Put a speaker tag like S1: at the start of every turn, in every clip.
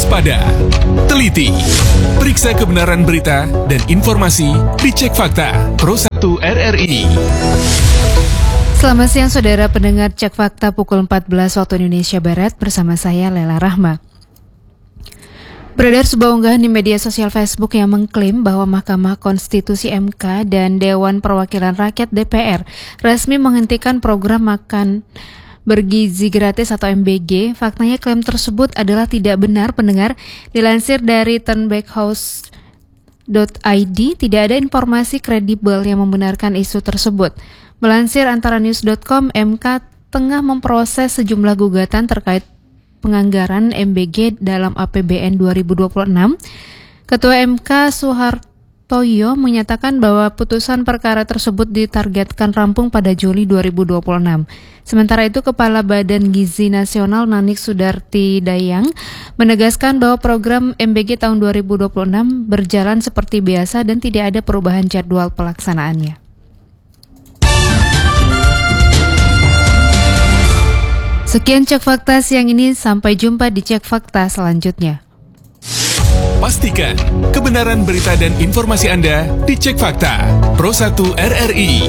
S1: waspada, teliti, periksa kebenaran berita dan informasi di Cek Fakta Pro 1 RRI.
S2: Selamat siang saudara pendengar Cek Fakta pukul 14 waktu Indonesia Barat bersama saya Lela Rahma. Beredar sebuah unggahan di media sosial Facebook yang mengklaim bahwa Mahkamah Konstitusi MK dan Dewan Perwakilan Rakyat DPR resmi menghentikan program makan bergizi gratis atau MBG. Faktanya klaim tersebut adalah tidak benar pendengar. Dilansir dari turnbackhouse.id, tidak ada informasi kredibel yang membenarkan isu tersebut. Melansir antaranews.com, MK tengah memproses sejumlah gugatan terkait penganggaran MBG dalam APBN 2026. Ketua MK Soehartoyo menyatakan bahwa putusan perkara tersebut ditargetkan rampung pada Juli 2026. Sementara itu, Kepala Badan Gizi Nasional Nanik Sudarti Dayang menegaskan bahwa program MBG tahun 2026 berjalan seperti biasa dan tidak ada perubahan jadwal pelaksanaannya. Sekian Cek Fakta siang ini, sampai jumpa di Cek Fakta selanjutnya.
S1: Pastikan kebenaran berita dan informasi Anda di Cek Fakta Pro 1 RRI.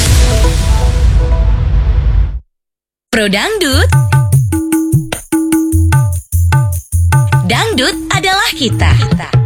S3: Pro Dangdut. Dangdut adalah kita.